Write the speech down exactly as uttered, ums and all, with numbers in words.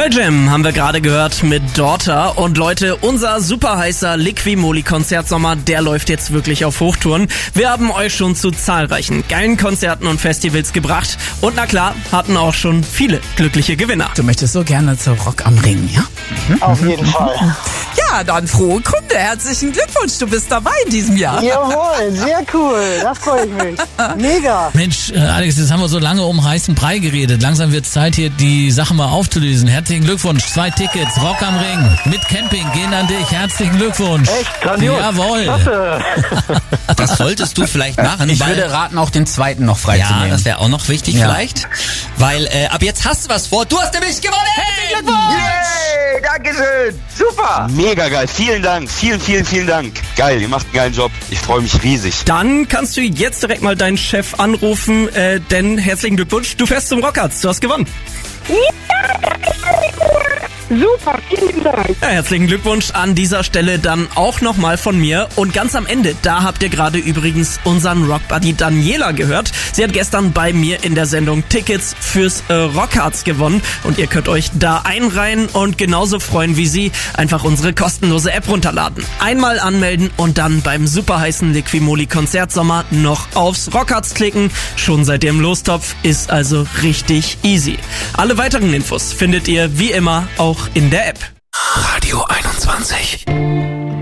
Pearl Jam haben wir gerade gehört mit Daughter. Und Leute, unser super heißer Liqui-Moly-Konzertsommer, der läuft jetzt wirklich auf Hochtouren. Wir haben euch schon zu zahlreichen geilen Konzerten und Festivals gebracht. Und na klar, hatten auch schon viele glückliche Gewinner. Du möchtest so gerne zu Rock am Ring, ja? Mhm. Auf jeden Fall. Ja, dann frohe Kunde. Herzlichen Glückwunsch, du bist dabei in diesem Jahr. Jawohl, sehr cool. Das freut mich. Mega. Mensch, äh, Alex, jetzt haben wir so lange um heißen Brei geredet. Langsam wird es Zeit, hier die Sache mal aufzulösen. Herzlichen Glückwunsch. Zwei Tickets, Rock am Ring mit Camping gehen an dich. Herzlichen Glückwunsch. Echt grandios. Jawohl. Klasse. Das solltest du vielleicht machen. Ich weil, würde raten, auch den zweiten noch freizunehmen. ja, das wäre auch noch wichtig Ja. vielleicht. Weil äh, ab jetzt hast du was vor. Du hast nämlich gewonnen. Herzlichen Glückwunsch. Yay, Dankeschön. Super. Mega geil. Vielen Dank. Vielen, vielen, vielen Dank. Geil, ihr macht einen geilen Job. Ich freue mich riesig. Dann kannst du jetzt direkt mal deinen Chef anrufen, äh, denn herzlichen Glückwunsch, du fährst zum Rockarts, du hast gewonnen. Super, vielen Dank. Ja, herzlichen Glückwunsch an dieser Stelle dann auch nochmal von mir. Und ganz am Ende, da habt ihr gerade übrigens unseren Rockbuddy Daniela gehört. Sie hat gestern bei mir in der Sendung Tickets fürs äh, Rockarts gewonnen. Und ihr könnt euch da einreihen und genauso freuen wie sie. Einfach unsere kostenlose App runterladen. Einmal anmelden und dann beim super heißen Liqui-Moly Konzertsommer noch aufs Rockarts klicken. Schon seid ihr im Lostopf, ist also richtig easy. Alle weiteren Infos findet ihr wie immer auch in der App. Radio einundzwanzig.